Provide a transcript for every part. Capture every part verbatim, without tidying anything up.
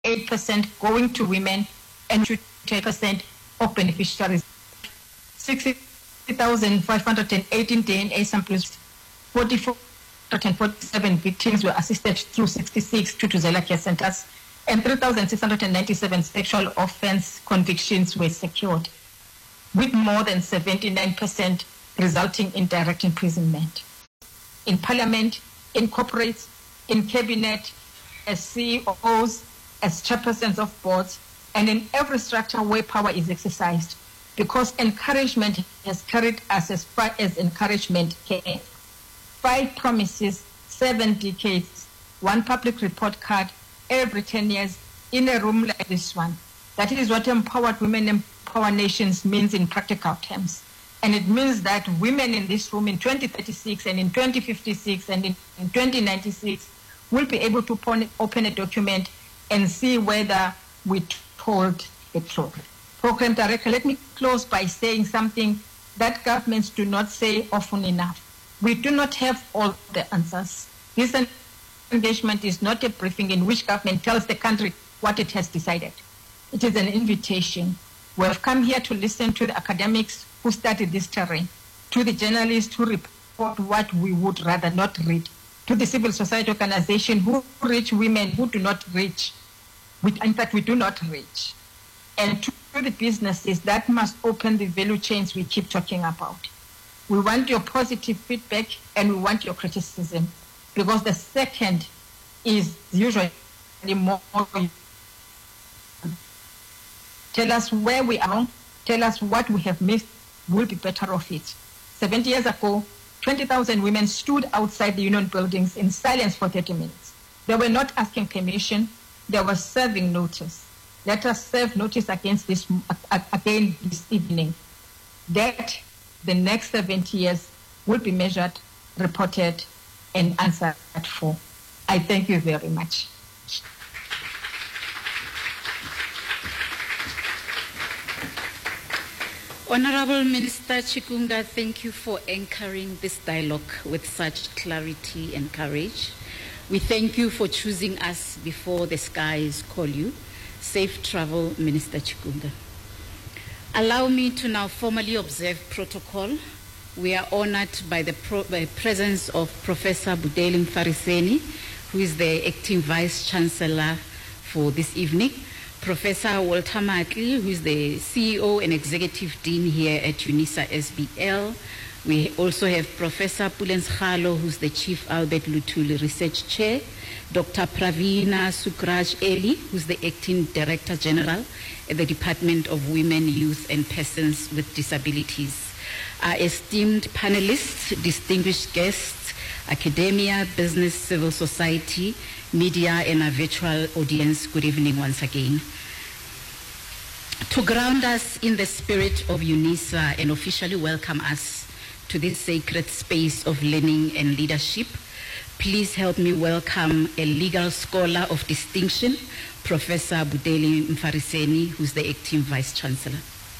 eight percent going to women and twenty percent of beneficiaries. sixty thousand five hundred eighteen D N A samples, forty-four hundred forty-seven victims were assisted through sixty-six Thuthuzela care centers, and three thousand six hundred ninety-seven sexual offense convictions were secured, with more than seventy-nine percent resulting in direct imprisonment. In Parliament, in corporates, in Cabinet, as C E Os, as chairpersons of boards, and in every structure where power is exercised, because encouragement has carried us as far as encouragement can. Five promises, seven decades, one public report card every ten years in a room like this one. That is what empowered women empower nations means in practical terms. And it means that women in this room in twenty thirty-six and in twenty fifty-six and in, in twenty ninety-six will be able to open a document and see whether we told the truth. Program Director, let me close by saying something that governments do not say often enough. We do not have all the answers. This engagement is not a briefing in which government tells the country what it has decided. It is an invitation. We have come here to listen to the academics who study this terrain, to the journalists who report what we would rather not read, to the civil society organization who reach women who do not reach, in fact, we do not reach, and to the businesses that must open the value chains we keep talking about. We want your positive feedback and we want your criticism, because the second is usually more. Tell us where we are wrong, tell us what we have missed, we'll be better off it. seventy years ago, twenty thousand women stood outside the union buildings in silence for thirty minutes. They were not asking permission, they were serving notice. Let us serve notice against this again this evening, that the next seventy years will be measured, reported, and answered for. I thank you very much. Honorable Minister Chikunga, thank you for anchoring this dialogue with such clarity and courage. We thank you for choosing us before the skies call you. Safe travel, Minister Chikunga. Allow me to now formally observe protocol. We are honored by the pro by presence of Professor Budeli Mfariseni, who is the acting Vice Chancellor for this evening. Professor Walter Matli, who is the C E O and Executive Dean here at UNISA S B L. We also have Professor Pulens Khalo, who is the Chief Albert Luthuli Research Chair. Doctor Pravina Sukraj Eli, who is the Acting Director General at the Department of Women, Youth and Persons with Disabilities. Our esteemed panelists, distinguished guests, academia, business, civil society, media, and our virtual audience, good evening once again. To ground us in the spirit of UNISA and officially welcome us to this sacred space of learning and leadership, please help me welcome a legal scholar of distinction, Professor Budeli Mfariseni, who's the acting Vice Chancellor.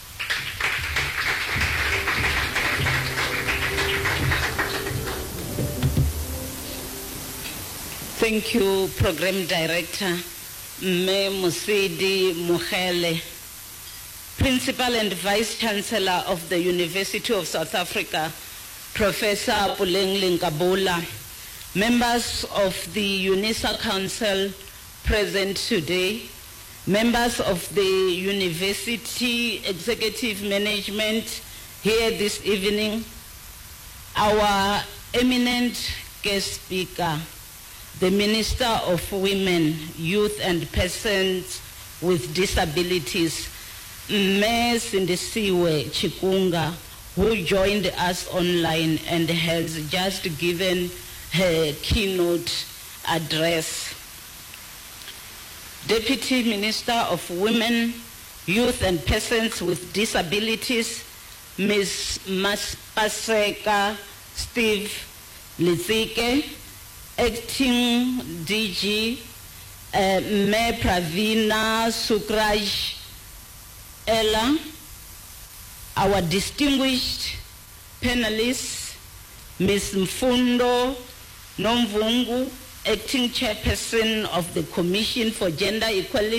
Thank you, Program Director Me Musidi Mukhele, Principal and Vice Chancellor of the University of South Africa, Professor Puleng Nkabula, members of the UNISA Council present today, members of the University Executive Management here this evening, our eminent guest speaker, the Minister of Women, Youth and Persons with Disabilities, Mme Sindisiwe Chikunga, who joined us online and has just given her keynote address. Deputy Minister of Women, Youth and Persons with Disabilities, Miz Maspaseka Steve Lizike, Acting D G, uh, Mme Pravina Sukraj Ella, our distinguished panelists, Miz Mfundo Nomvungu, acting chairperson of the Commission for Gender Equality